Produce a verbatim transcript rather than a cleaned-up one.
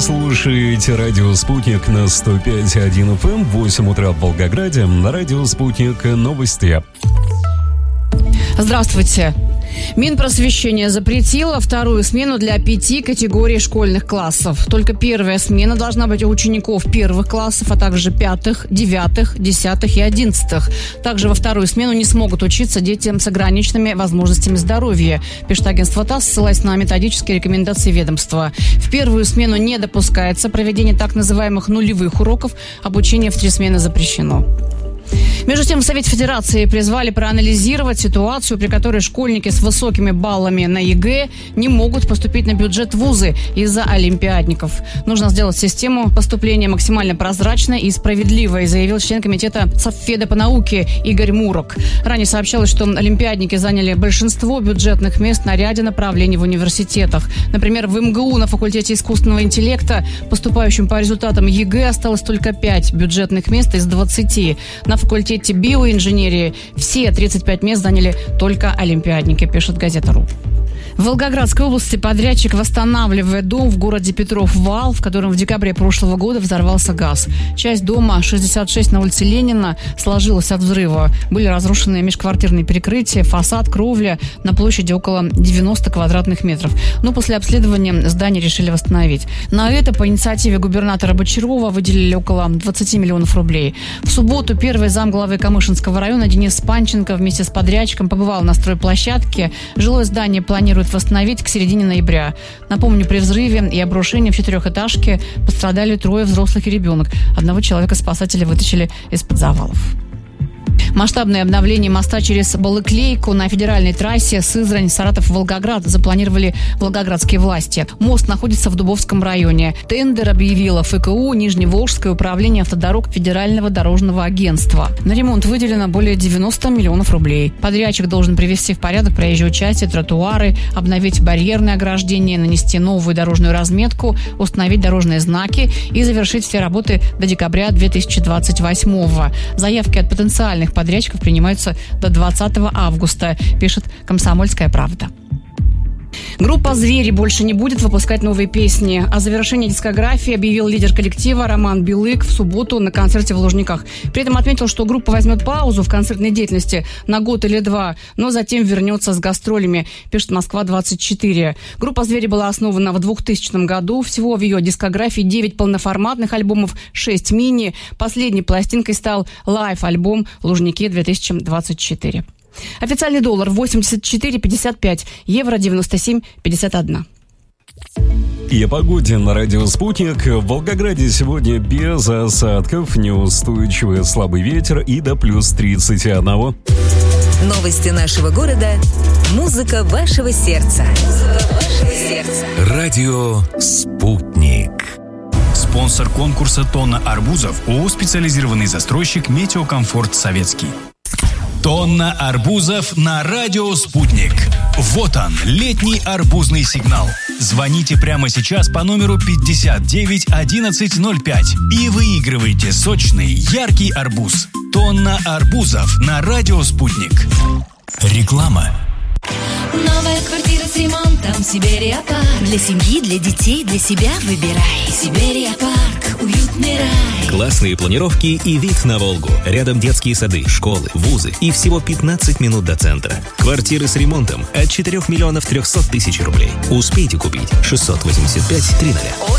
слушаете радио «Спутник» на сто пять и один эф эм. восемь утра в Волгограде. На радио «Спутник» новости. Здравствуйте. Минпросвещение запретило вторую смену для пяти категорий школьных классов. Только первая смена должна быть у учеников первых классов, а также пятых, девятых, десятых и одиннадцатых. Также во вторую смену не смогут учиться дети с ограниченными возможностями здоровья, пишет агентство ТАСС, ссылаясь на методические рекомендации ведомства. В первую смену не допускается проведение так называемых нулевых уроков, обучение в три смены запрещено. Между тем, в Совете Федерации призвали проанализировать ситуацию, при которой школьники с высокими баллами на ЕГЭ не могут поступить на бюджет вузы из-за олимпиадников. Нужно сделать систему поступления максимально прозрачной и справедливой, заявил член комитета Совфеда по науке Игорь Мурок. Ранее сообщалось, что олимпиадники заняли большинство бюджетных мест на ряде направлений в университетах. Например, в МГУ на факультете искусственного интеллекта поступающим по результатам ЕГЭ осталось только пять бюджетных мест из двадцати. На факультете биоинженерии все тридцать пять мест заняли только олимпиадники, пишет газета РУ. В Волгоградской области подрядчик восстанавливает дом в городе Петров-Вал, в котором в декабре прошлого года взорвался газ. Часть дома шестьдесят шесть на улице Ленина сложилась от взрыва. Были разрушены межквартирные перекрытия, фасад, кровля на площади около девяноста квадратных метров. Но после обследования здание решили восстановить. На это по инициативе губернатора Бочарова выделили около двадцати миллионов рублей. В субботу первый замглавы Камышинского района Денис Панченко вместе с подрядчиком побывал на стройплощадке. Жилое здание планируют восстановить к середине ноября. Напомню, при взрыве и обрушении в четырехэтажке пострадали трое взрослых и ребенок. Одного человека спасатели вытащили из-под завалов. Масштабное обновление моста через Балыклейку на федеральной трассе Сызрань-Саратов-Волгоград запланировали волгоградские власти. Мост находится в Дубовском районе. Тендер объявило ФКУ Нижневолжское управление автодорог Федерального дорожного агентства. На ремонт выделено более девяноста миллионов рублей. Подрядчик должен привести в порядок проезжую часть, тротуары, обновить барьерное ограждение, нанести новую дорожную разметку, установить дорожные знаки и завершить все работы до декабря две тысячи двадцать восьмого. Заявки от потенциальных подрядчиков принимаются до двадцатого августа, пишет «Комсомольская правда». Группа «Звери» больше не будет выпускать новые песни. О завершении дискографии объявил лидер коллектива Роман Билык в субботу на концерте в Лужниках. При этом отметил, что группа возьмет паузу в концертной деятельности на год или два, но затем вернется с гастролями, пишет Москва двадцать четыре. Группа «Звери» была основана в двухтысячном году. Всего в ее дискографии девять полноформатных альбомов, шесть мини. Последней пластинкой стал лайв-альбом «Лужники две тысячи двадцать четыре». Официальный доллар восемьдесят четыре пятьдесят пять, евро девяносто семь пятьдесят один. И о погоде на радио «Спутник». В Волгограде сегодня без осадков, неустойчивый слабый ветер и до плюс тридцать один. Новости нашего города. Музыка вашего сердца. Музыка вашего сердца. Радио «Спутник». Спонсор конкурса «Тонна арбузов» ООО «Специализированный застройщик Метеокомфорт Советский». Тонна арбузов на радио «Спутник». Вот он, летний арбузный сигнал. Звоните прямо сейчас по номеру пятьдесят девять одиннадцать ноль пять и выигрывайте сочный, яркий арбуз. Тонна арбузов на радио «Спутник». Реклама. Новая квартира с ремонтом Сибирия Парк. Для семьи, для детей, для себя выбирай. Сибирия Парк, уютный рай. Классные планировки и вид на Волгу. Рядом детские сады, школы, вузы и всего пятнадцать минут до центра. Квартиры с ремонтом от четырех миллионов трехсот тысяч рублей. Успейте купить. шестьсот восемьдесят пять тридцать.